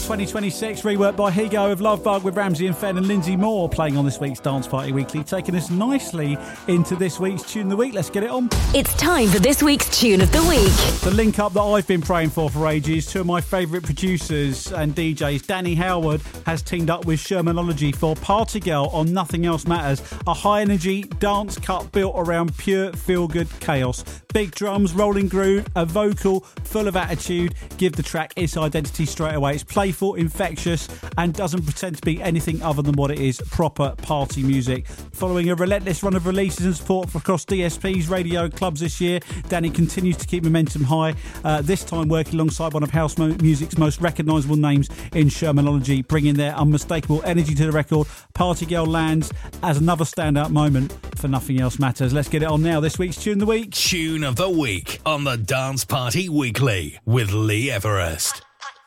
2026, reworked by Higo of Love Bug with Ramsey and Fenn and Lindsay Moore playing on this week's Dance Party Weekly, taking us nicely into this week's Tune of the Week. Let's get it on. It's time for this week's Tune of the Week. The link up that I've been praying for ages. Two of my favourite producers and DJs, Danny Howard, has teamed up with Shermanology for Party Girl on Nothing Else Matters, a high-energy dance cut built around pure feel-good chaos. Big drums, rolling groove, a vocal full of attitude give the track its identity straight away. It's playful, infectious, and doesn't pretend to be anything other than what it is, proper party music. Following a relentless run of releases and support across DSP's radio clubs this year, Danny continues to keep momentum high, this time working alongside one of house music's most recognisable names in Shermanology, bringing their unmistakable energy to the record. Party Girl lands as another standout moment for Nothing Else Matters. Let's get it on now. This week's Tune of the Week. Tune of the Week on the Dance Party Weekly with Lee Everest.